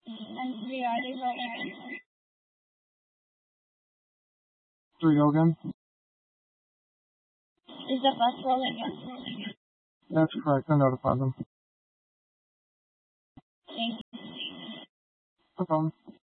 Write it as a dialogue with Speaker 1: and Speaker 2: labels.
Speaker 1: And we already voted.
Speaker 2: Do we go again?
Speaker 1: Is the bus rolling in?
Speaker 2: That's correct. I notified them.
Speaker 1: Thank you.
Speaker 2: No problem.